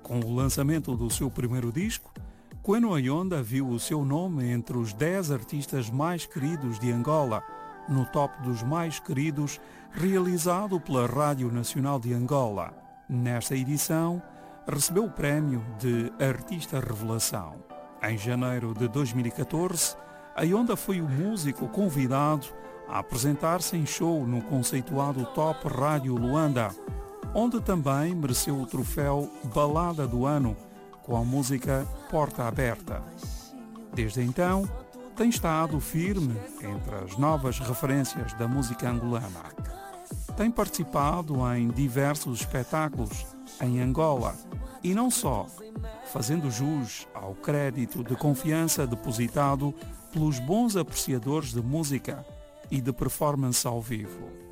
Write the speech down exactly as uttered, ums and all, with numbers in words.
Com o lançamento do seu primeiro disco, Queno Ayonda viu o seu nome entre os dez artistas mais queridos de Angola, no top dos mais queridos realizado pela Rádio Nacional de Angola. Nesta edição, recebeu o prémio de Artista Revelação. Em janeiro de dois mil e catorze, Ayonda foi o músico convidado a apresentar-se em show no conceituado Top Rádio Luanda, onde também mereceu o troféu Balada do Ano com a música Porta Aberta. Desde então, tem estado firme entre as novas referências da música angolana. Tem participado em diversos espetáculos em Angola e não só, fazendo jus ao crédito de confiança depositado pelos bons apreciadores de música e de performance ao vivo.